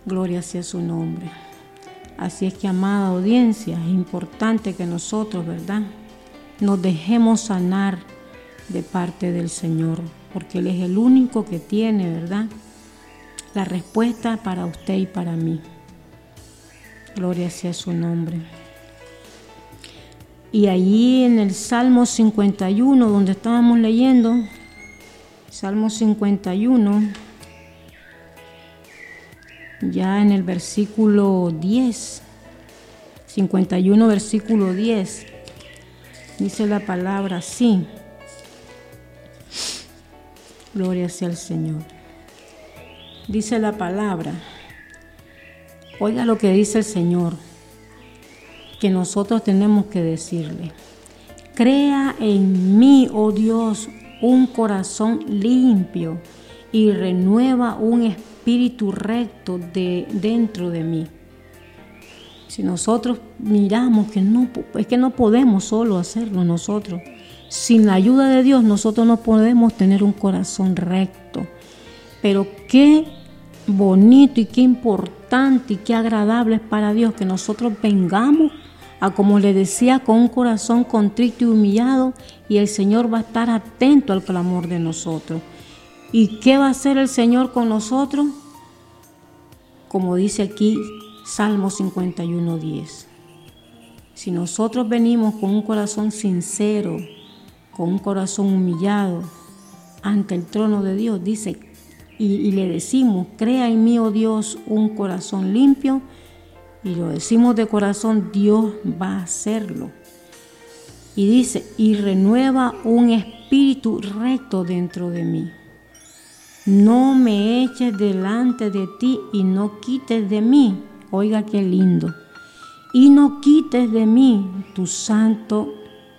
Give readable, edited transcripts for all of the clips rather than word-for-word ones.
Gloria sea su nombre. Así es que, amada audiencia, es importante que nosotros, ¿verdad?, nos dejemos sanar de parte del Señor, porque Él es el único que tiene, ¿verdad?, la respuesta para usted y para mí. Gloria sea su nombre. Y allí en el Salmo 51, donde estábamos leyendo, Salmo 51, ya en el versículo 10, 51 versículo 10, dice la palabra así. Gloria sea al Señor. Dice la palabra, oiga lo que dice el Señor, que nosotros tenemos que decirle: crea en mí, oh Dios, un corazón limpio y renueva un espíritu recto dentro de mí. Si nosotros miramos que es que no podemos solo hacerlo nosotros. Sin la ayuda de Dios nosotros no podemos tener un corazón recto. Pero qué bonito y qué importante y qué agradable es para Dios que nosotros vengamos a, como le decía, con un corazón contrito y humillado, y el Señor va a estar atento al clamor de nosotros. ¿Y qué va a hacer el Señor con nosotros? Como dice aquí Salmo 51:10. Si nosotros venimos con un corazón sincero, con un corazón humillado ante el trono de Dios, dice, y le decimos: crea en mí, oh Dios, un corazón limpio, y lo decimos de corazón, Dios va a hacerlo. Y dice: y renueva un espíritu recto dentro de mí. No me eches delante de ti y no quites de mí. Oiga qué lindo. Y no quites de mí tu Santo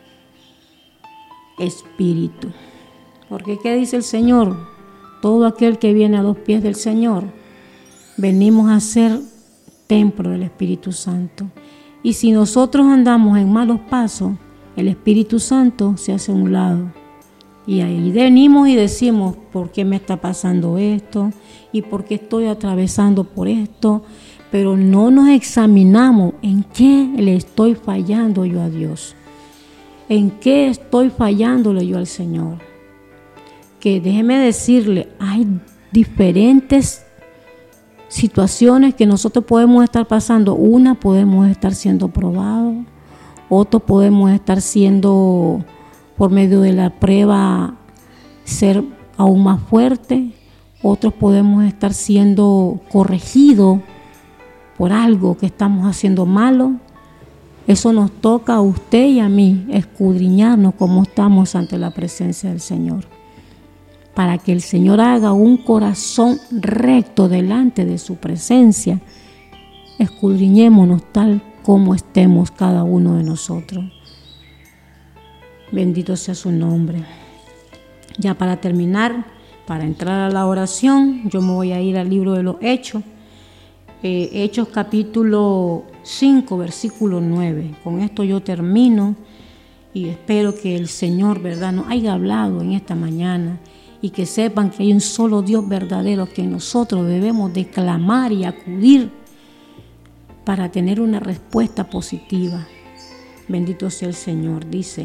Espíritu. Porque ¿qué dice el Señor? Todo aquel que viene a los pies del Señor, venimos a ser templo del Espíritu Santo. Y si nosotros andamos en malos pasos, el Espíritu Santo se hace a un lado. Y ahí venimos y decimos: ¿por qué me está pasando esto? ¿Y por qué estoy atravesando por esto? Pero no nos examinamos en qué le estoy fallando yo a Dios. ¿En qué estoy fallándole yo al Señor? Que déjeme decirle, hay diferentes situaciones que nosotros podemos estar pasando. Una, podemos estar siendo probados. Otro, podemos estar siendo, por medio de la prueba, ser aún más fuerte. Otros podemos estar siendo corregidos por algo que estamos haciendo malo. Eso nos toca a usted y a mí, escudriñarnos cómo estamos ante la presencia del Señor, para que el Señor haga un corazón recto delante de su presencia. Escudriñémonos tal como estemos cada uno de nosotros. Bendito sea su nombre. Ya para terminar, para entrar a la oración, yo me voy a ir al libro de los Hechos. Hechos capítulo 5, versículo 9. Con esto yo termino y espero que el Señor, ¿verdad?, nos haya hablado en esta mañana, y que sepan que hay un solo Dios verdadero que nosotros debemos de clamar y acudir para tener una respuesta positiva. Bendito sea el Señor. Dice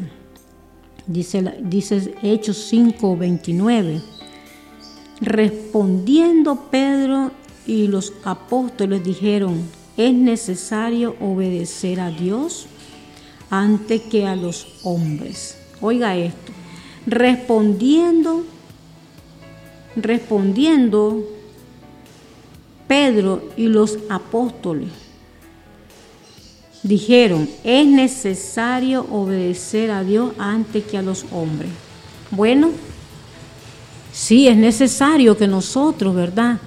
Hechos 5:29. Respondiendo Pedro y los apóstoles dijeron: es necesario obedecer a Dios antes que a los hombres. Oiga esto. Respondiendo Pedro y los apóstoles dijeron: es necesario obedecer a Dios antes que a los hombres. Bueno, sí, es necesario que nosotros, ¿verdad?,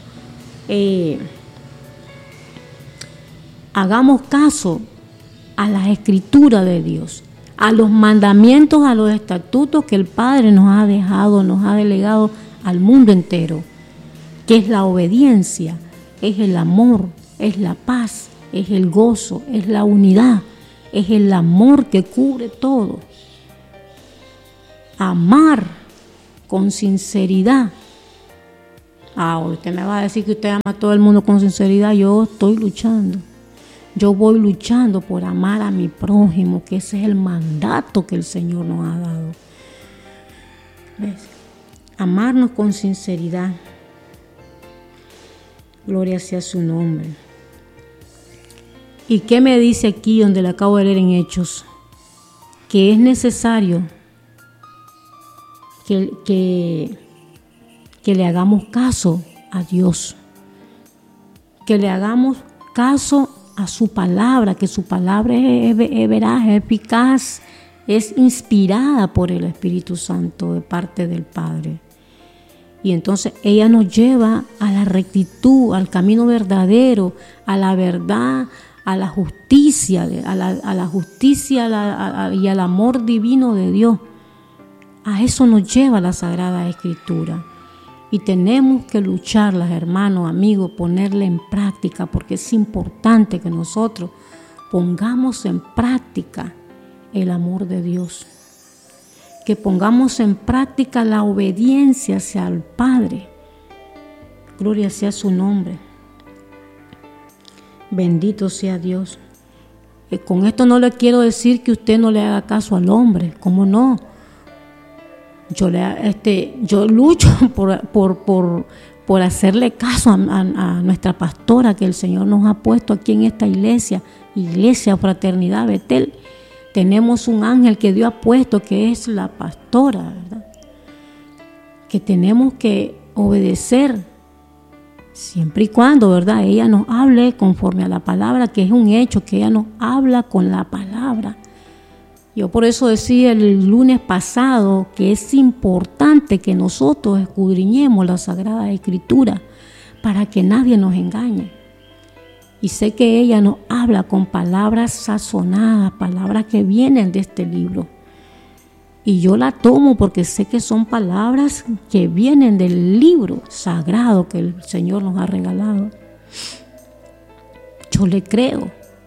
hagamos caso a las escrituras de Dios, a los mandamientos, a los estatutos que el Padre nos ha dejado, nos ha delegado al mundo entero, que es la obediencia, es el amor, es la paz, es el gozo, es la unidad, es el amor que cubre todo. Amar con sinceridad Usted me va a decir que usted ama a todo el mundo con sinceridad. Yo estoy luchando. Yo voy luchando por amar a mi prójimo, que ese es el mandato que el Señor nos ha dado. ¿Ves? Amarnos con sinceridad. Gloria sea su nombre. ¿Y qué me dice aquí donde le acabo de leer en Hechos? Que es necesario que le hagamos caso a Dios. Que le hagamos caso a su palabra, que su palabra es veraz, es eficaz, es inspirada por el Espíritu Santo de parte del Padre. Y entonces ella nos lleva a la rectitud, al camino verdadero, a la verdad, a la justicia, a la justicia y al amor divino de Dios. A eso nos lleva la Sagrada Escritura. Y tenemos que lucharlas, hermanos, amigos, ponerla en práctica, porque es importante que nosotros pongamos en práctica el amor de Dios. Que pongamos en práctica la obediencia hacia el Padre. Gloria sea su nombre. Bendito sea Dios. Con esto no le quiero decir que usted no le haga caso al hombre. ¿Cómo no? Yo lucho por hacerle caso a nuestra pastora que el Señor nos ha puesto aquí en esta iglesia Fraternidad Betel. Tenemos un ángel que Dios ha puesto, que es la pastora, ¿verdad? Que tenemos que obedecer siempre y cuando, ¿verdad?, ella nos hable conforme a la palabra, que es un hecho, que ella nos habla con la palabra. Yo por eso decía el lunes pasado que es importante que nosotros escudriñemos la Sagrada Escritura para que nadie nos engañe. Y sé que ella nos habla con palabras sazonadas, palabras que vienen de este libro. Y yo la tomo porque sé que son palabras que vienen del libro sagrado que el Señor nos ha regalado. Yo le creo.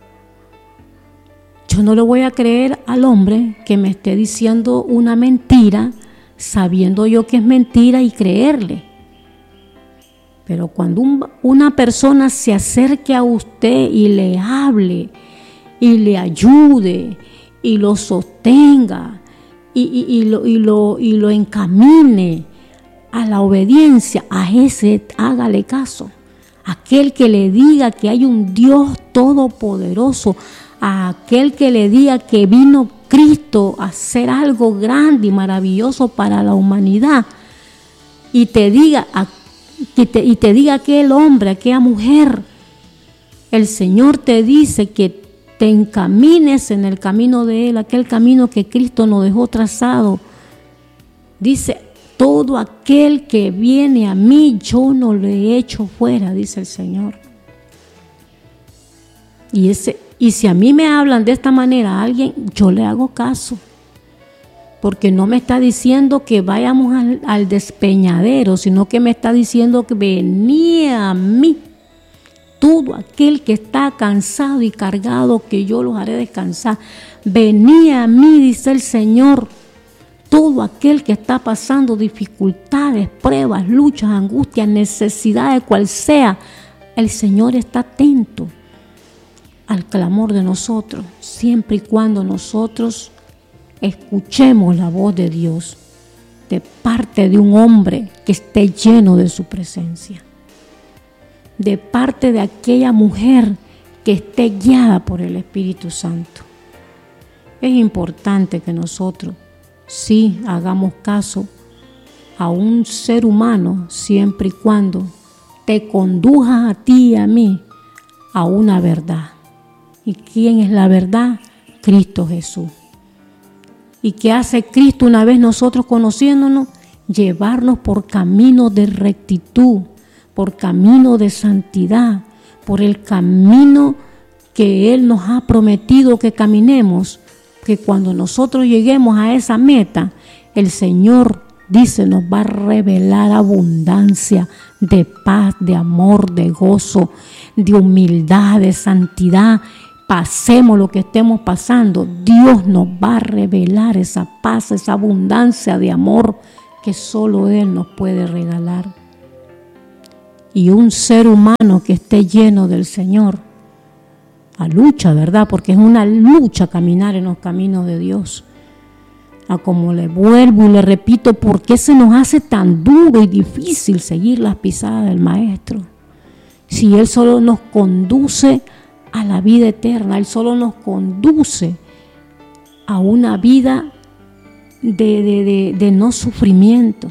Yo no le voy a creer al hombre que me esté diciendo una mentira, sabiendo yo que es mentira y creerle. Pero cuando una persona se acerque a usted y le hable, y le ayude, y lo sostenga, y lo encamine a la obediencia, a ese hágale caso. Aquel que le diga que hay un Dios todopoderoso, a aquel que le diga que vino Cristo a hacer algo grande y maravilloso para la humanidad, y te diga aquel hombre, aquella mujer, el Señor te dice que te encamines en el camino de Él, aquel camino que Cristo nos dejó trazado. Dice, todo aquel que viene a mí, yo no le echo fuera, dice el Señor. Y si a mí me hablan de esta manera a alguien, yo le hago caso. Porque no me está diciendo que vayamos al despeñadero, sino que me está diciendo que venía a mí. Todo aquel que está cansado y cargado, que yo los haré descansar. Venía a mí, dice el Señor. Todo aquel que está pasando dificultades, pruebas, luchas, angustias, necesidades, cual sea, el Señor está atento al clamor de nosotros, siempre y cuando nosotros escuchemos la voz de Dios de parte de un hombre que esté lleno de su presencia, de parte de aquella mujer que esté guiada por el Espíritu Santo. Es importante que nosotros sí hagamos caso a un ser humano siempre y cuando te conduja a ti y a mí a una verdad. ¿Y quién es la verdad? Cristo Jesús. ¿Y qué hace Cristo una vez nosotros conociéndonos? Llevarnos por camino de rectitud, por camino de santidad, por el camino que Él nos ha prometido que caminemos, que cuando nosotros lleguemos a esa meta, el Señor dice, nos va a revelar abundancia de paz, de amor, de gozo, de humildad, de santidad. Pasemos lo que estemos pasando, Dios nos va a revelar esa paz, esa abundancia de amor que solo Él nos puede regalar. y un ser humano que esté lleno del Señor. A lucha, ¿verdad? Porque es una lucha caminar en los caminos de Dios. A como le vuelvo y le repito, ¿por qué se nos hace tan duro y difícil seguir las pisadas del Maestro? Si Él solo nos conduce a la vida eterna, Él solo nos conduce a una vida de no sufrimiento.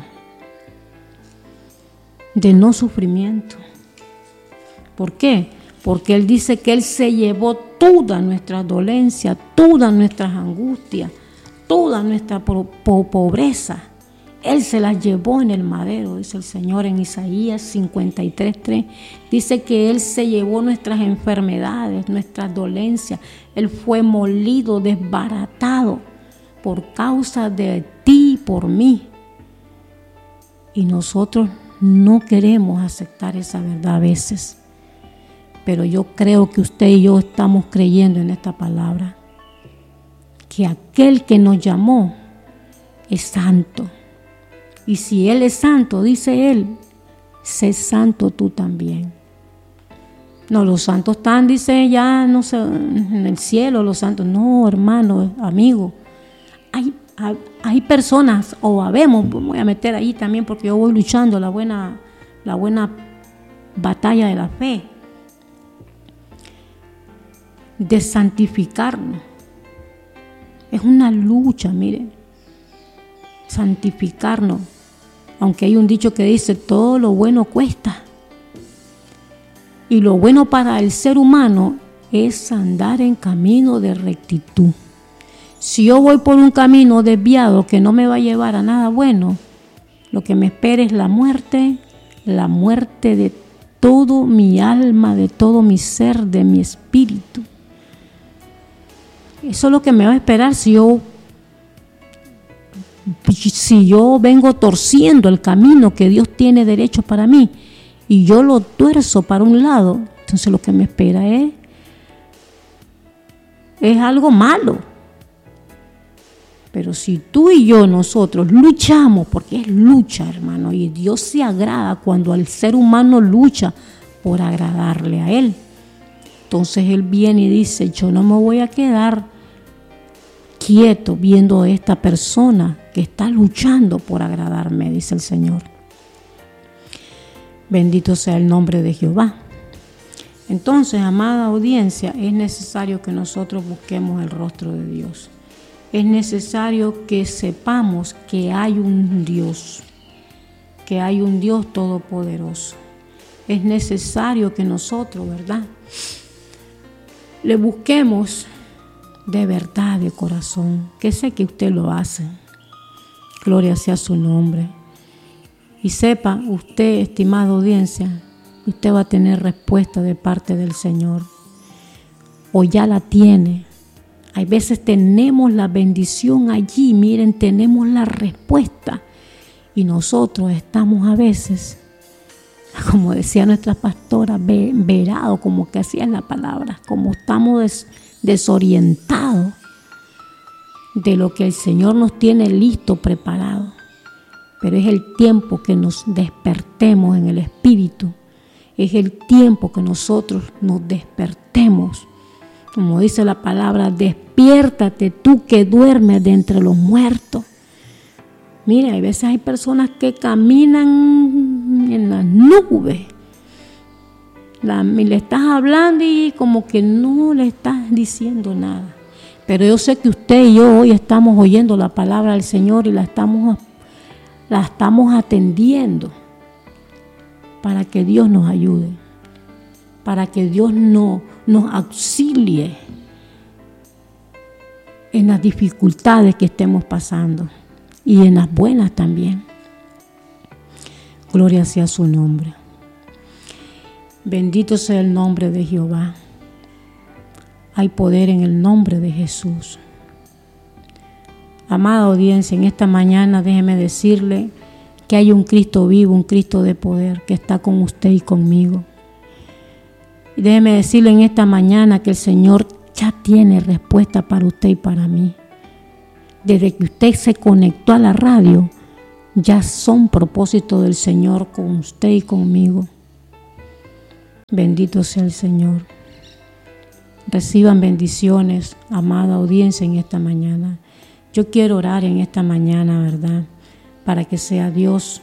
De no sufrimiento. ¿Por qué? Porque Él dice que Él se llevó todas nuestras dolencias, todas nuestras angustias, toda nuestra pobreza. Él se las llevó en el madero, dice el Señor en Isaías 53:3. Dice que Él se llevó nuestras enfermedades, nuestras dolencias. Él fue molido, desbaratado por causa de ti y por mí. Y nosotros no queremos aceptar esa verdad a veces. Pero yo creo que usted y yo estamos creyendo en esta palabra. Que aquel que nos llamó es santo. Y si Él es santo, dice Él, sé santo tú también. No, los santos están, dice, ya no sé, en el cielo los santos. No, hermano, amigo. Hay personas, o habemos, voy a meter ahí también porque yo voy luchando la buena batalla de la fe. De santificarnos. Es una lucha, miren. Santificarnos. Aunque hay un dicho que dice, todo lo bueno cuesta. Y lo bueno para el ser humano es andar en camino de rectitud. Si yo voy por un camino desviado que no me va a llevar a nada bueno, lo que me espera es la muerte de todo mi alma, de todo mi ser, de mi espíritu. Eso es lo que me va a esperar si yo vengo torciendo el camino que Dios tiene derecho para mí y yo lo tuerzo para un lado. Entonces lo que me espera es algo malo. Pero si tú y yo, nosotros luchamos, porque es lucha, hermano, y Dios se agrada cuando el ser humano lucha por agradarle a Él. Entonces Él viene y dice, yo no me voy a quedar quieto viendo a esta persona que está luchando por agradarme, dice el Señor. Bendito sea el nombre de Jehová. Entonces, amada audiencia, es necesario que nosotros busquemos el rostro de Dios. Es necesario que sepamos que hay un Dios todopoderoso. Es necesario que nosotros, ¿verdad?, le busquemos de verdad, de corazón, que sé que usted lo hace. Gloria sea su nombre. Y sepa usted, estimada audiencia, usted va a tener respuesta de parte del Señor. O ya la tiene. Hay veces tenemos la bendición allí, miren, tenemos la respuesta. Y nosotros estamos a veces, como decía nuestra pastora, verados, como que hacía la palabra, como estamos desorientados de lo que el Señor nos tiene listo, preparado. Pero es el tiempo que nos despertemos en el Espíritu. Es el tiempo que nosotros nos despertemos. Como dice la palabra, despiértate tú que duermes de entre los muertos. Mira, hay veces hay personas que caminan en las nubes. Le estás hablando y como que no le estás diciendo nada. Pero yo sé que usted y yo hoy estamos oyendo la palabra del Señor y la estamos atendiendo para que Dios nos ayude, para que Dios nos auxilie en las dificultades que estemos pasando y en las buenas también. Gloria sea su nombre. Bendito sea el nombre de Jehová. Hay poder en el nombre de Jesús. Amada audiencia, en esta mañana déjeme decirle que hay un Cristo vivo, un Cristo de poder que está con usted y conmigo. Y déjeme decirle en esta mañana que el Señor ya tiene respuesta para usted y para mí. Desde que usted se conectó a la radio, ya son propósitos del Señor con usted y conmigo. Bendito sea el Señor. Reciban bendiciones, amada audiencia, en esta mañana. Yo quiero orar en esta mañana, ¿verdad? Para que sea Dios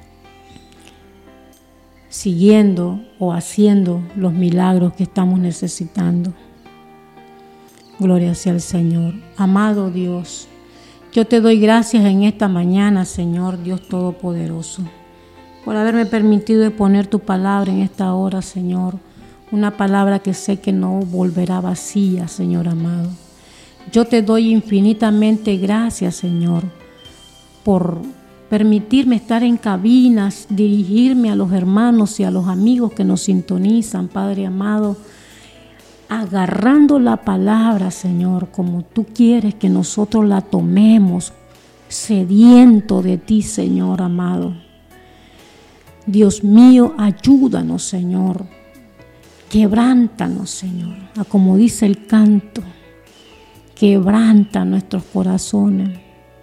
siguiendo o haciendo los milagros que estamos necesitando. Gloria sea al Señor. Amado Dios, yo te doy gracias en esta mañana, Señor Dios Todopoderoso, por haberme permitido exponer tu palabra en esta hora, Señor. Una palabra que sé que no volverá vacía, Señor amado. Yo te doy infinitamente gracias, Señor, por permitirme estar en cabinas, dirigirme a los hermanos y a los amigos que nos sintonizan, Padre amado, agarrando la palabra, Señor, como tú quieres que nosotros la tomemos, sediento de ti, Señor amado. Dios mío, ayúdanos, Señor. Quebrántanos, Señor. Como dice el canto, quebranta nuestros corazones.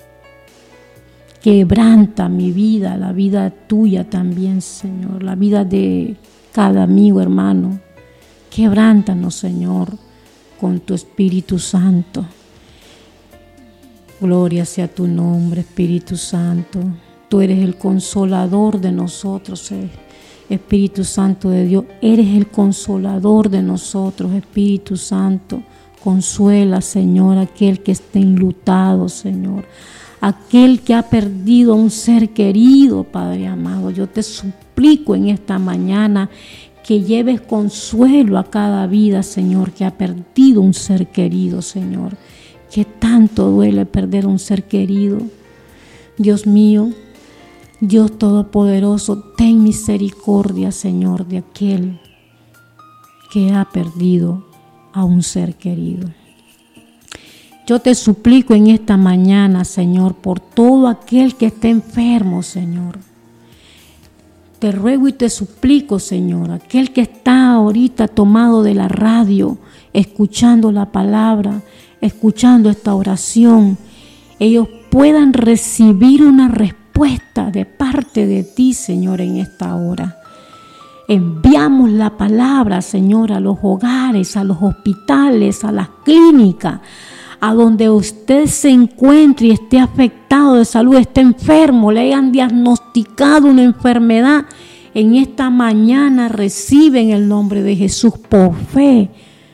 Quebranta mi vida, la vida tuya también, Señor. La vida de cada amigo, hermano. Quebrántanos, Señor, con tu Espíritu Santo. Gloria sea tu nombre, Espíritu Santo. Tú eres el consolador de nosotros, Espíritu Santo de Dios. Eres el consolador de nosotros, Espíritu Santo. Consuela, Señor, aquel que esté enlutado, Señor. Aquel que ha perdido a un ser querido, Padre amado. Yo te suplico en esta mañana que lleves consuelo a cada vida, Señor, que ha perdido un ser querido, Señor. Que tanto duele perder un ser querido. Dios mío, Dios Todopoderoso, ten misericordia, Señor, de aquel que ha perdido a un ser querido. Yo te suplico en esta mañana, Señor, por todo aquel que esté enfermo, Señor. Te ruego y te suplico, Señor, aquel que está ahorita tomado de la radio, escuchando la palabra, escuchando esta oración, ellos puedan recibir una respuesta de parte de ti, Señor, en esta hora. Enviamos la palabra, Señor, a los hogares, a los hospitales, a las clínicas, a donde usted se encuentre y esté afectado de salud, esté enfermo, le hayan diagnosticado una enfermedad. En esta mañana recibe en el nombre de Jesús por fe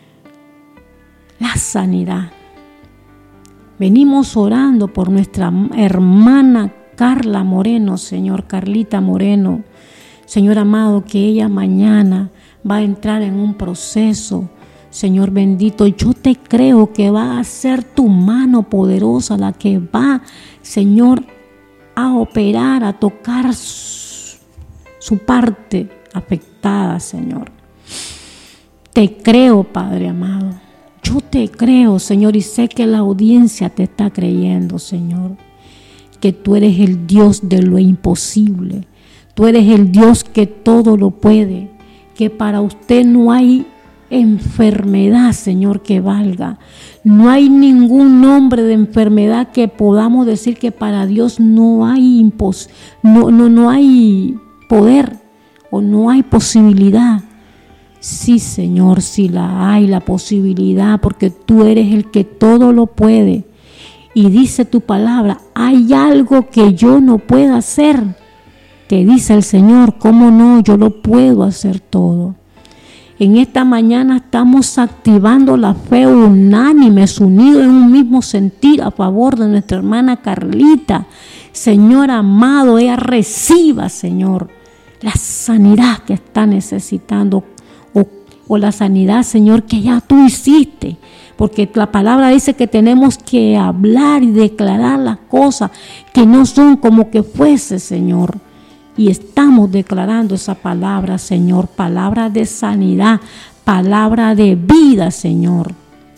la sanidad. Venimos orando por nuestra hermana Carla Moreno, Señor, Carlita Moreno. Señor amado, que ella mañana va a entrar en un proceso. Señor bendito, yo te creo que va a ser tu mano poderosa la que va, Señor, a operar, a tocar su parte afectada, Señor. Te creo, Padre amado. Yo te creo, Señor, y sé que la audiencia te está creyendo, Señor. Que tú eres el Dios de lo imposible. Tú eres el Dios que todo lo puede. Que para usted no hay enfermedad, Señor, que valga. No hay ningún nombre de enfermedad que podamos decir que para Dios no hay no hay poder o no hay posibilidad. Sí, Señor, sí la hay, la posibilidad, porque tú eres el que todo lo puede. Y dice tu palabra, hay algo que yo no puedo hacer. Te dice el Señor, ¿cómo no? Yo lo puedo hacer todo. En esta mañana estamos activando la fe unánimes, unidos en un mismo sentir a favor de nuestra hermana Carlita. Señor amado, ella reciba, Señor, la sanidad que está necesitando o la sanidad, Señor, que ya tú hiciste. Porque la palabra dice que tenemos que hablar y declarar las cosas que no son como que fuese, Señor. Y estamos declarando esa palabra, Señor, palabra de sanidad, palabra de vida, Señor,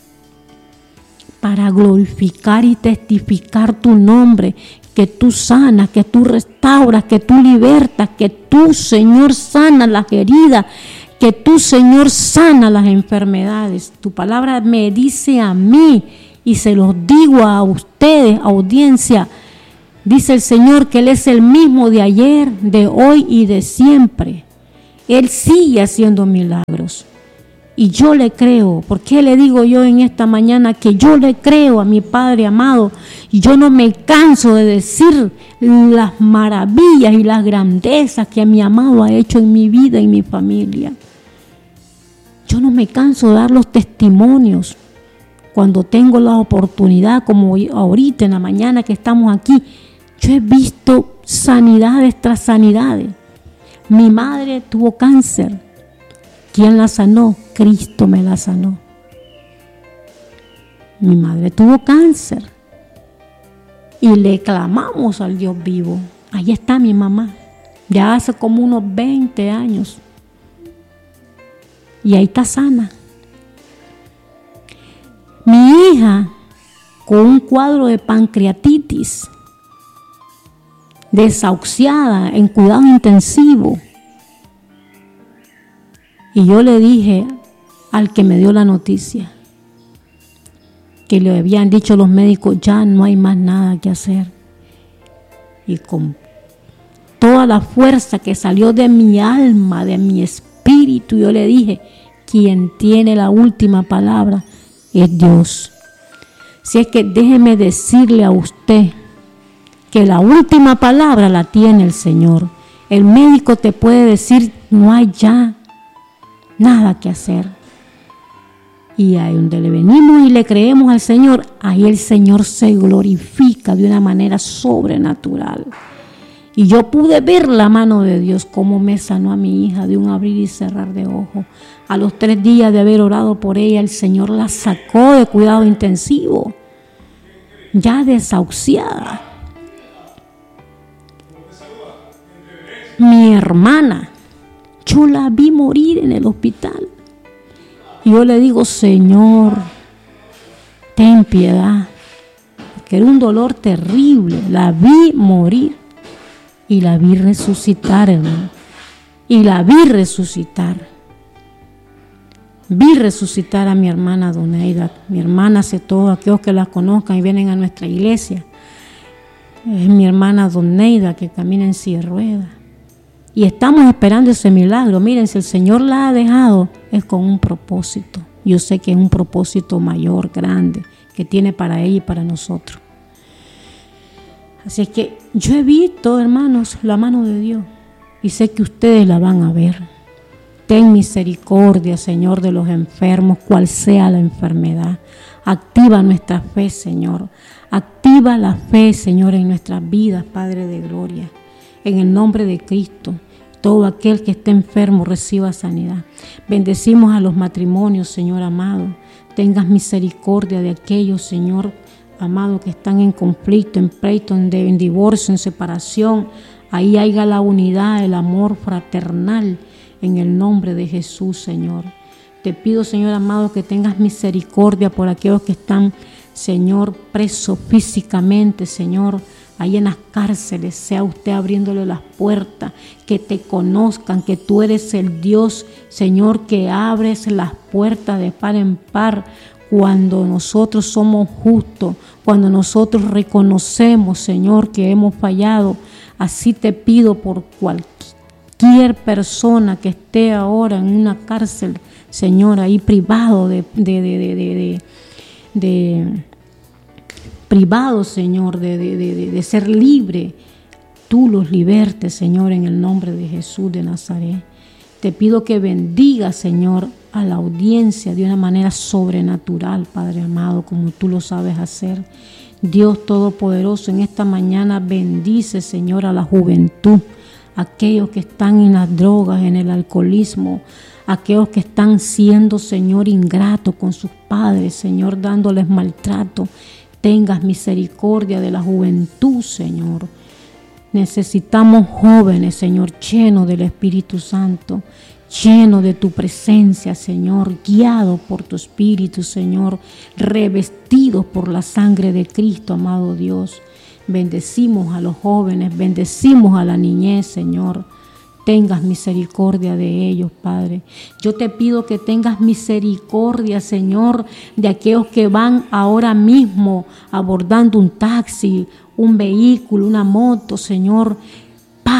para glorificar y testificar tu nombre, que tú sanas, que tú restauras, que tú libertas, que tú, Señor, sanas las heridas, que tú, Señor, sanas las enfermedades. Tu palabra me dice a mí y se los digo a ustedes, audiencia. Dice el Señor que Él es el mismo de ayer, de hoy y de siempre. Él sigue haciendo milagros. Y yo le creo. ¿Por qué le digo yo en esta mañana que yo le creo a mi Padre amado? Y yo no me canso de decir las maravillas y las grandezas que mi amado ha hecho en mi vida y en mi familia. Yo no me canso de dar los testimonios. Cuando tengo la oportunidad, como ahorita en la mañana que estamos aquí, yo he visto sanidades tras sanidades. Mi madre tuvo cáncer. ¿Quién la sanó? Cristo me la sanó. Mi madre tuvo cáncer. Y le clamamos al Dios vivo. Ahí está mi mamá. Ya hace como unos 20 años. Y ahí está sana. Mi hija, con un cuadro de pancreatitis, desahuciada, en cuidado intensivo. Y yo le dije al que me dio la noticia que le habían dicho los médicos, ya no hay más nada que hacer. Y con toda la fuerza que salió de mi alma, de mi espíritu, yo le dije, quien tiene la última palabra es Dios. Si es que déjeme decirle a usted que la última palabra la tiene el Señor. El médico te puede decir, no hay ya nada que hacer. Y ahí donde le venimos y le creemos al Señor, ahí el Señor se glorifica de una manera sobrenatural. Y yo pude ver la mano de Dios, cómo me sanó a mi hija de un abrir y cerrar de ojos. A los 3 días de haber orado por ella, el Señor la sacó de cuidado intensivo, ya desahuciada. Mi hermana, yo la vi morir en el hospital. Y yo le digo, Señor, ten piedad. Porque era un dolor terrible. La vi morir. Y la vi resucitar, hermano. Y la vi resucitar. Vi resucitar a mi hermana Doneida. Mi hermana hace todo, aquellos que la conozcan y vienen a nuestra iglesia. Es mi hermana Doneida que camina en silla de ruedas. Y estamos esperando ese milagro. Miren, si el Señor la ha dejado, es con un propósito. Yo sé que es un propósito mayor, grande, que tiene para ella y para nosotros. Así es que yo he visto, hermanos, la mano de Dios. Y sé que ustedes la van a ver. Ten misericordia, Señor, de los enfermos, cual sea la enfermedad. Activa nuestra fe, Señor. Activa la fe, Señor, en nuestras vidas, Padre de gloria. En el nombre de Cristo. Todo aquel que esté enfermo reciba sanidad. Bendecimos a los matrimonios, Señor amado. Tengas misericordia de aquellos, Señor amado, que están en conflicto, en pleito, en divorcio, en separación. Ahí haya la unidad, el amor fraternal, en el nombre de Jesús, Señor. Te pido, Señor amado, que tengas misericordia por aquellos que están, Señor, presos físicamente, Señor, ahí en las cárceles. Sea usted abriéndole las puertas, que te conozcan, que tú eres el Dios, Señor, que abres las puertas de par en par cuando nosotros somos justos, cuando nosotros reconocemos, Señor, que hemos fallado. Así te pido por cualquier persona que esté ahora en una cárcel, Señor, ahí privado privado, Señor, de ser libre. Tú los libertes, Señor, en el nombre de Jesús de Nazaret. Te pido que bendiga, Señor, a la audiencia de una manera sobrenatural, Padre amado, como tú lo sabes hacer. Dios Todopoderoso, en esta mañana bendice, Señor, a la juventud, aquellos que están en las drogas, en el alcoholismo, aquellos que están siendo, Señor, ingratos con sus padres, Señor, dándoles maltrato. Tengas misericordia de la juventud, Señor. Necesitamos jóvenes, Señor, llenos del Espíritu Santo, llenos de tu presencia, Señor, guiados por tu Espíritu, Señor, revestidos por la sangre de Cristo, amado Dios. Bendecimos a los jóvenes, bendecimos a la niñez, Señor. Tengas misericordia de ellos, Padre. Yo te pido que tengas misericordia, Señor, de aquellos que van ahora mismo abordando un taxi, un vehículo, una moto, Señor.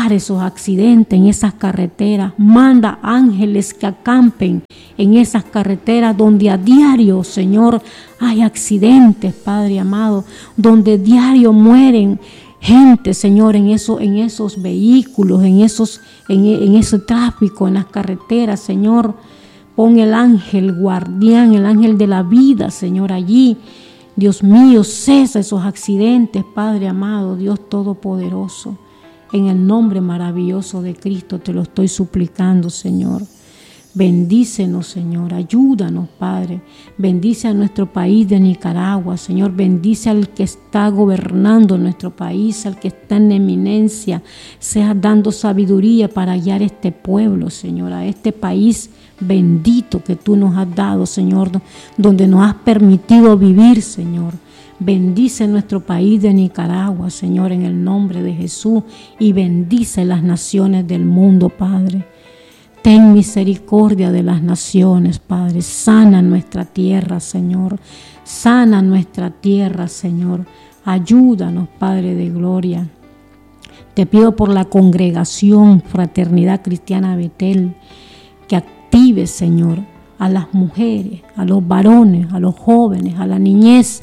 evitar esos accidentes en esas carreteras. Manda ángeles que acampen en esas carreteras donde a diario, Señor, hay accidentes, Padre amado, donde diario mueren gente, Señor, en esos vehículos, en ese tráfico, en las carreteras, Señor. Pon el ángel guardián, el ángel de la vida, Señor, allí. Dios mío, cesa esos accidentes, Padre amado, Dios todopoderoso. En el nombre maravilloso de Cristo te lo estoy suplicando, Señor. Bendícenos, Señor, ayúdanos, Padre. Bendice a nuestro país de Nicaragua, Señor. Bendice al que está gobernando nuestro país, al que está en eminencia. Sea dando sabiduría para guiar este pueblo, Señor, a este país bendito que tú nos has dado, Señor, donde nos has permitido vivir, Señor. Bendice nuestro país de Nicaragua, Señor, en el nombre de Jesús, y bendice las naciones del mundo, Padre. Ten misericordia de las naciones, Padre. Sana nuestra tierra, Señor. Sana nuestra tierra, Señor. Ayúdanos, Padre de gloria. Te pido por la congregación Fraternidad Cristiana Betel, que active, Señor, a las mujeres, a los varones, a los jóvenes, a la niñez,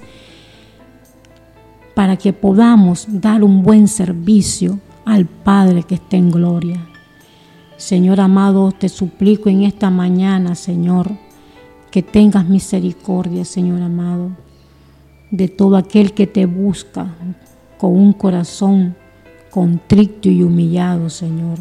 para que podamos dar un buen servicio al Padre que está en gloria. Señor amado, te suplico en esta mañana, Señor, que tengas misericordia, Señor amado, de todo aquel que te busca con un corazón contrito y humillado, Señor.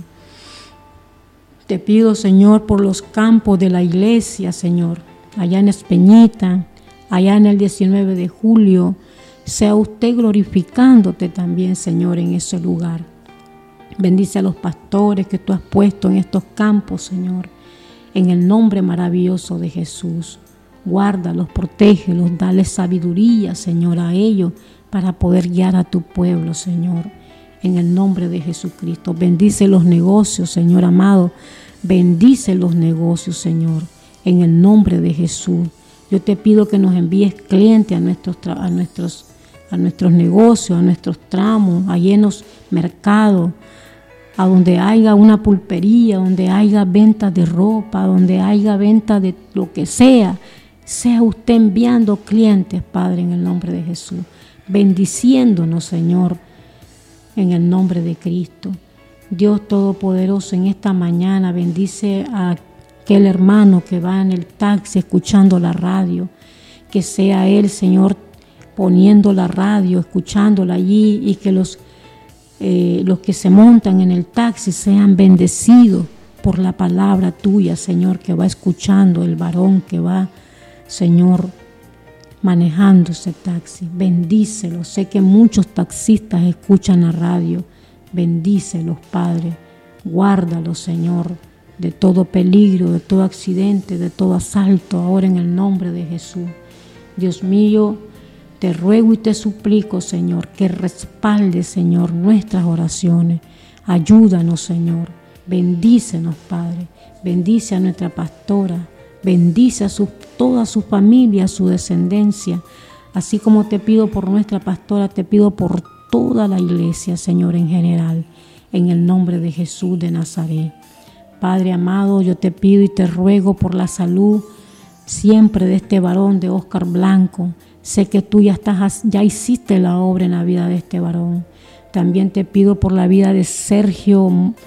Te pido, Señor, por los campos de la iglesia, Señor, allá en Espeñita, allá en el 19 de julio, sea usted glorificándote también, Señor, en ese lugar. Bendice a los pastores que tú has puesto en estos campos, Señor, en el nombre maravilloso de Jesús. Guárdalos, protégelos, dale sabiduría, Señor, a ellos para poder guiar a tu pueblo, Señor, en el nombre de Jesucristo. Bendice los negocios, Señor amado. Bendice los negocios, Señor, en el nombre de Jesús. Yo te pido que nos envíes clientes a nuestros negocios, a nuestros tramos, a llenos mercados, a donde haya una pulpería, donde haya venta de ropa, donde haya venta de lo que sea. Sea usted enviando clientes, Padre, en el nombre de Jesús. Bendiciéndonos, Señor, en el nombre de Cristo. Dios Todopoderoso, en esta mañana bendice a aquel hermano que va en el taxi escuchando la radio. Que sea él, Señor, poniendo la radio, escuchándola allí, y que los que se montan en el taxi sean bendecidos por la palabra tuya, Señor, que va escuchando el varón que va, Señor, manejando ese taxi. Bendícelos. Sé que muchos taxistas escuchan la radio. Bendícelos, Padre. Guárdalos, Señor, de todo peligro, de todo accidente, de todo asalto, ahora en el nombre de Jesús. Dios mío, te ruego y te suplico, Señor, que respalde, Señor, nuestras oraciones. Ayúdanos, Señor. Bendícenos, Padre. Bendice a nuestra pastora. Bendice a toda su familia, su descendencia. Así como te pido por nuestra pastora, te pido por toda la iglesia, Señor, en general, en el nombre de Jesús de Nazaret. Padre amado, yo te pido y te ruego por la salud siempre de este varón, de Oscar Blanco. Sé que tú ya hiciste la obra en la vida de este varón. También te pido por la vida de Sergio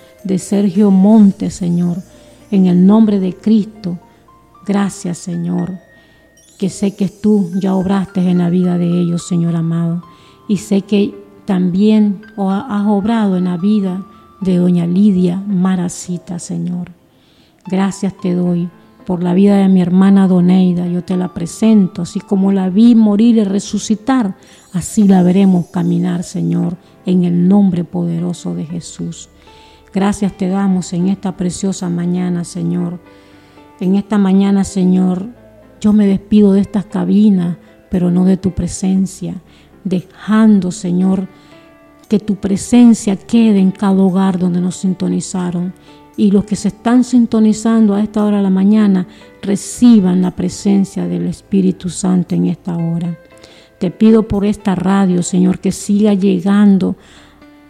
Montes, Señor, en el nombre de Cristo. Gracias, Señor, que sé que tú ya obraste en la vida de ellos, Señor amado. Y sé que también has obrado en la vida de doña Lidia Maracita, Señor. Gracias te doy por la vida de mi hermana Doneida. Yo te la presento, así como la vi morir y resucitar, así la veremos caminar, Señor, en el nombre poderoso de Jesús. Gracias te damos en esta preciosa mañana, Señor. En esta mañana, Señor, yo me despido de estas cabinas, pero no de tu presencia, dejando, Señor, que tu presencia quede en cada hogar donde nos sintonizaron. Y los que se están sintonizando a esta hora de la mañana reciban la presencia del Espíritu Santo en esta hora. Te pido por esta radio, Señor, que siga llegando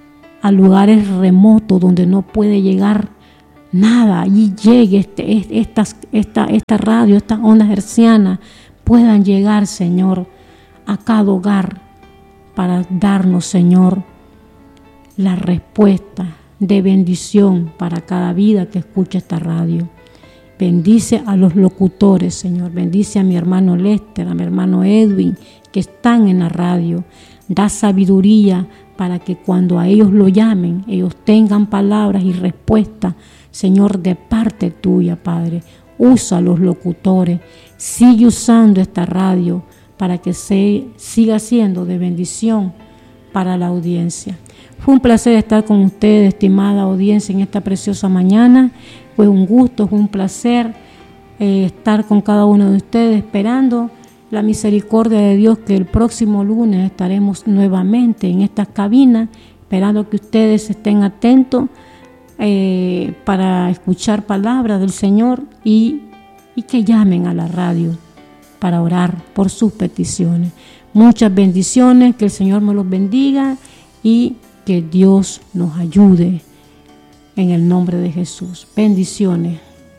a lugares remotos donde no puede llegar nada. Y llegue esta radio, estas ondas hercianas puedan llegar, Señor, a cada hogar para darnos, Señor, la respuesta de bendición para cada vida que escucha esta radio. Bendice a los locutores, Señor. Bendice a mi hermano Lester, a mi hermano Edwin, que están en la radio. Da sabiduría para que cuando a ellos lo llamen, ellos tengan palabras y respuestas, Señor, de parte tuya, Padre. Usa a los locutores. Sigue usando esta radio para que siga siendo de bendición para la audiencia. Fue un placer estar con ustedes, estimada audiencia, en esta preciosa mañana. Fue un gusto, fue un placer estar con cada uno de ustedes, esperando la misericordia de Dios, que el próximo lunes estaremos nuevamente en esta cabina, esperando que ustedes estén atentos para escuchar palabras del Señor y que llamen a la radio para orar por sus peticiones. Muchas bendiciones, que el Señor me los bendiga y que Dios nos ayude en el nombre de Jesús. Bendiciones.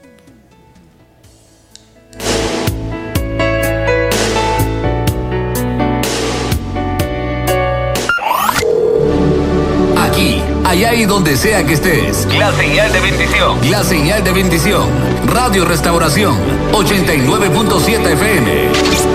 Aquí, allá y donde sea que estés. La señal de bendición. La señal de bendición. Radio Restauración 89.7 FM.